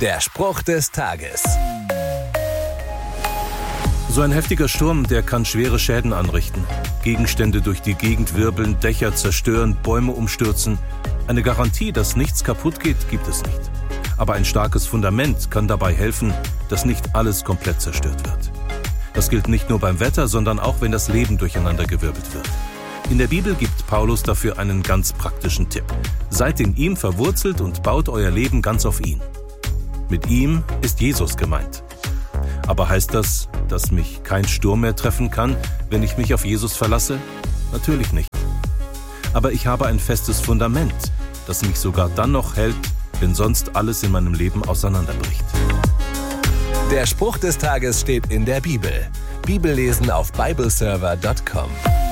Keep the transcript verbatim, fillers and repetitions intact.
Der Spruch des Tages. So ein heftiger Sturm, der kann schwere Schäden anrichten. Gegenstände durch die Gegend wirbeln, Dächer zerstören, Bäume umstürzen. Eine Garantie, dass nichts kaputt geht, gibt es nicht. Aber ein starkes Fundament kann dabei helfen, dass nicht alles komplett zerstört wird. Das gilt nicht nur beim Wetter, sondern auch, wenn das Leben durcheinandergewirbelt wird. In der Bibel gibt Paulus dafür einen ganz praktischen Tipp. Seid in ihm verwurzelt und baut euer Leben ganz auf ihn. Mit ihm ist Jesus gemeint. Aber heißt das, dass mich kein Sturm mehr treffen kann, wenn ich mich auf Jesus verlasse? Natürlich nicht. Aber ich habe ein festes Fundament, das mich sogar dann noch hält, wenn sonst alles in meinem Leben auseinanderbricht. Der Spruch des Tages steht in der Bibel. Bibellesen auf bibleserver punkt com.